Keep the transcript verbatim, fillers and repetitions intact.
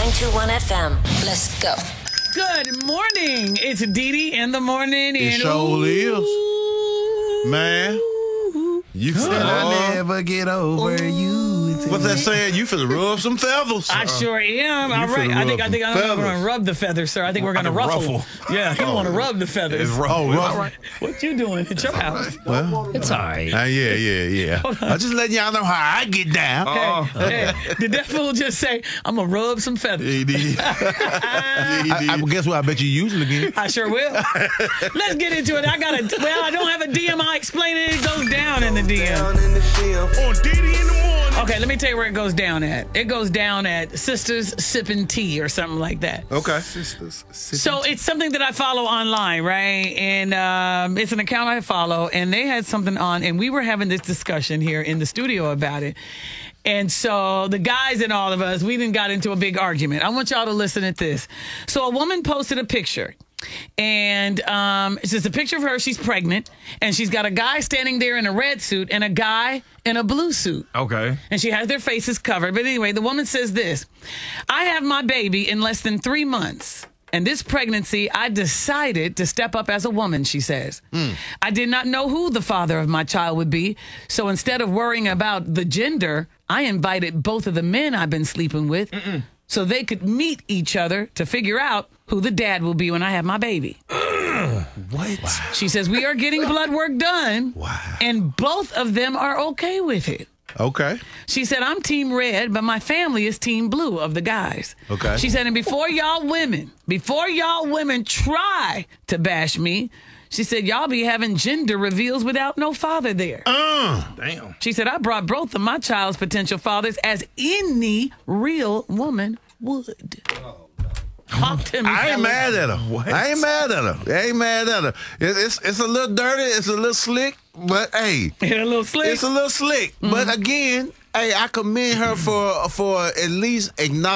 nine two one F M. Let's go. Good morning. It's Dee Dee in the morning. It and sure is. ooh, Man, you Said finna I never get over you. What's that saying? You finna rub some feathers. I sure am. All You right. finna I think rub I think some I'm going to feathers. rub the feathers, sir. I think we're going to can ruffle. ruffle. Yeah, you want to rub the feathers. It's rough. Oh, It's rough. What you doing at your house? Well, It's all right. uh, yeah, yeah, yeah. I'm just letting y'all know how I get down. Hey, hey, did that fool just say, I'm going to rub some feathers? He did. Yeah, he I, I did. guess what? I bet you using again. I sure will. Let's get into it. I got a, well, I don't have a D M. I explain it. It goes down in the D M. On Diddy in the morning. Okay, let me tell you where it goes down at. It goes down at Sisters Sipping Tea or something like that. Okay. So it's something that I follow online, right? And um, it's an account I follow, and they had something on, and we were having this discussion here in the studio about it. And so the guys and all of us, we even got into a big argument. I want y'all to listen at this. So a woman posted a picture. And um, it's just a picture of her. She's pregnant, and she's got a guy standing there in a red suit and a guy in a blue suit. Okay. And she has their faces covered. But anyway, the woman says this: I have my baby in less than three months. And this pregnancy, I decided to step up as a woman, she says. Mm. I did not know who the father of my child would be. So instead of worrying about the gender, I invited both of the men I've been sleeping with Mm-mm. so they could meet each other to figure out who the dad will be when I have my baby. What? Wow. She says, we are getting blood work done. Wow. And both of them are okay with it. Okay. She said, I'm team red, but my family is team blue of the guys. Okay. She said, and before y'all women, before y'all women try to bash me, she said, y'all be having gender reveals without no father there. Uh, Damn. She said, I brought both of my child's potential fathers as any real woman would. Talk to me, I ain't fellas. mad at her. What? I ain't mad at her. I ain't mad at her. It, it's it's a little dirty. It's a little slick. But hey, A little slick. it's a little slick. But again, hey, I commend her for for at least acknowledging.